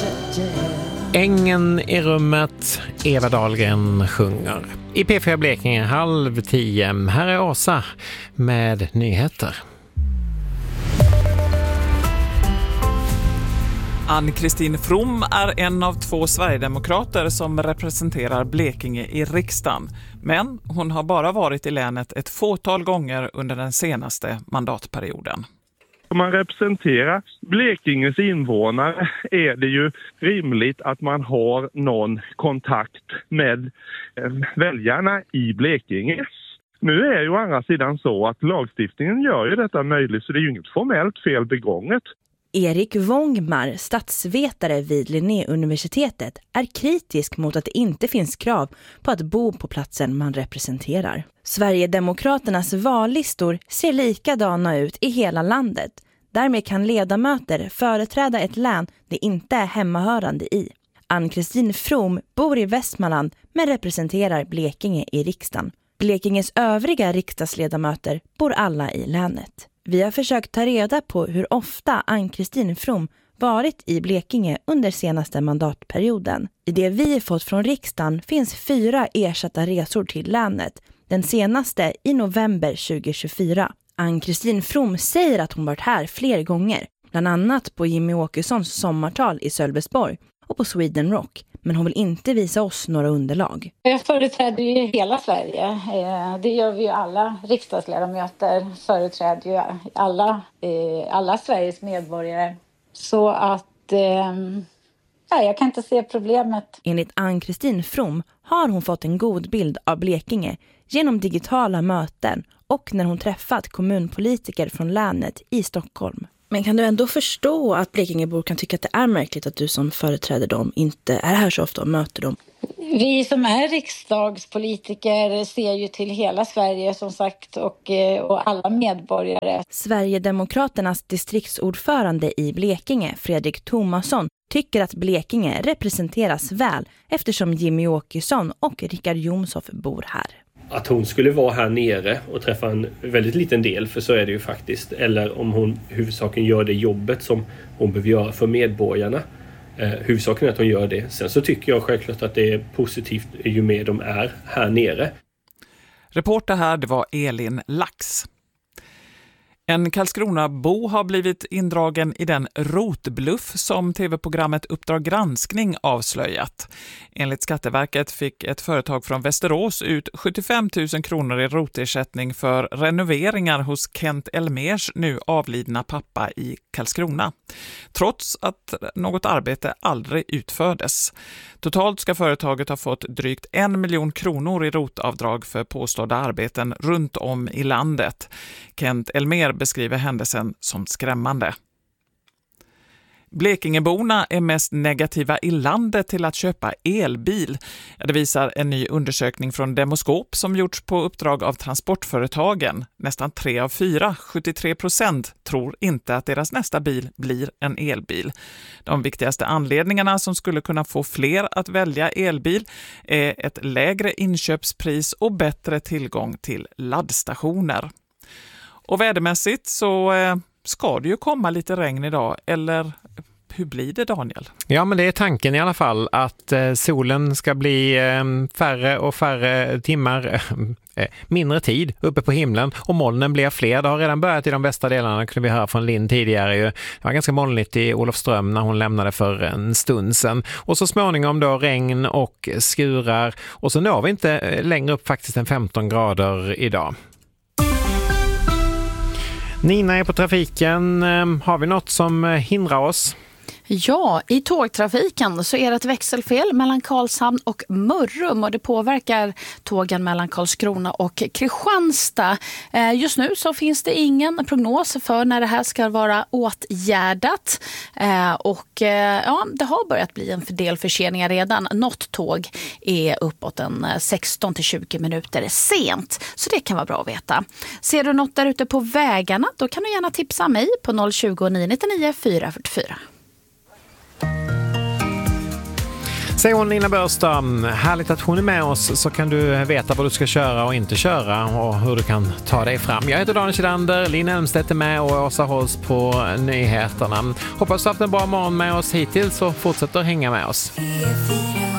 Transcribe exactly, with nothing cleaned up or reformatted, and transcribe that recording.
Ängen i rummet, Eva Dahlgren sjunger. I P fyra Blekinge halv tio. Här är Åsa med nyheter. Ann-Kristin From är en av två sverigedemokrater som representerar Blekinge i riksdagen. Men hon har bara varit i länet ett fåtal gånger under den senaste mandatperioden. Om man representerar Blekinges invånare är det ju rimligt att man har någon kontakt med väljarna i Blekinge. Nu är ju å andra sidan så att lagstiftningen gör ju detta möjligt, så det är ju inget formellt fel begånget. Erik Wångmar, statsvetare vid Linnéuniversitetet, är kritisk mot att det inte finns krav på att bo på platsen man representerar. Sverigedemokraternas vallistor ser likadana ut i hela landet. Därmed kan ledamöter företräda ett län det inte är hemmahörande i. Ann-Kristin From bor i Västmanland men representerar Blekinge i riksdagen. Blekinges övriga riksdagsledamöter bor alla i länet. Vi har försökt ta reda på hur ofta Ann-Kristin From varit i Blekinge under senaste mandatperioden. I det vi fått från riksdagen finns fyra ersatta resor till länet. Den senaste i november tjugohundratjugofyra. Ann-Kristin From säger att hon varit här fler gånger. Bland annat på Jimmy Åkessons sommartal i Sölvesborg och på Sweden Rock. Men hon vill inte visa oss några underlag. Jag företräder ju hela Sverige. Det gör vi ju alla riksdagsledamöter. Företräder ju alla, alla Sveriges medborgare. Så att ja, jag kan inte se problemet. Enligt Ann-Kristin From har hon fått en god bild av Blekinge genom digitala möten och när hon träffat kommunpolitiker från länet i Stockholm. Men kan du ändå förstå att Blekingebor kan tycka att det är märkligt att du som företräder dem inte är här så ofta och möter dem? Vi som är riksdagspolitiker ser ju till hela Sverige som sagt och, och alla medborgare. Sverigedemokraternas distriktsordförande i Blekinge, Fredrik Thomasson, tycker att Blekinge representeras väl eftersom Jimmy Åkesson och Rickard Jomshof bor här. Att hon skulle vara här nere och träffa en väldigt liten del, för så är det ju faktiskt. Eller om hon huvudsakligen gör det jobbet som hon behöver göra för medborgarna. Eh, huvudsaken är att hon gör det. Sen så tycker jag självklart att det är positivt ju mer de är här nere. Reporter här, det var Elin Lax. En Karlskrona-bo har blivit indragen i den rotbluff som tv-programmet Uppdrag granskning avslöjat. Enligt Skatteverket fick ett företag från Västerås ut sjuttiofem tusen kronor i rotersättning för renoveringar hos Kent Elmers nu avlidna pappa i Karlskrona. Trots att något arbete aldrig utfördes. Totalt ska företaget ha fått drygt en miljon kronor i rotavdrag för påstådda arbeten runt om i landet. Kent Elmer beskriver händelsen som skrämmande. Blekingeborna är mest negativa i landet till att köpa elbil. Det visar en ny undersökning från Demoskop som gjorts på uppdrag av transportföretagen. Nästan tre av fyra, sjuttiotre procent, tror inte att deras nästa bil blir en elbil. De viktigaste anledningarna som skulle kunna få fler att välja elbil är ett lägre inköpspris och bättre tillgång till laddstationer. Och vädermässigt så eh, ska det ju komma lite regn idag, eller hur blir det, Daniel? Ja, men det är tanken i alla fall att eh, solen ska bli eh, färre och färre timmar, eh, mindre tid uppe på himlen och molnen blir fler. Det har redan börjat i de bästa delarna, kunde vi höra från Linn tidigare. Det var ganska molnigt i Olofström när hon lämnade för en stund sedan. Och så småningom då regn och skurar och så når vi inte längre upp faktiskt än femton grader idag. Nina är på trafiken. Har vi något som hindrar oss? Ja, i tågtrafiken så är det ett växelfel mellan Karlshamn och Mörrum och det påverkar tågen mellan Karlskrona och Kristianstad. Just nu så finns det ingen prognos för när det här ska vara åtgärdat och ja, det har börjat bli en del förseningar redan. Något tåg är uppåt en sexton till tjugo minuter sent, så det kan vara bra att veta. Ser du något där ute på vägarna, då kan du gärna tipsa mig på noll tjugo, nio nittionio, fyra fyrtiofyra. Säger hon Nina Börstad. Härligt att hon är med oss, så kan du veta vad du ska köra och inte köra och hur du kan ta dig fram. Jag heter Daniel Kjellander, Linn Elmstedt är med och Åsa Hålls på nyheterna. Hoppas du har haft en bra morgon med oss hittills och fortsätter hänga med oss.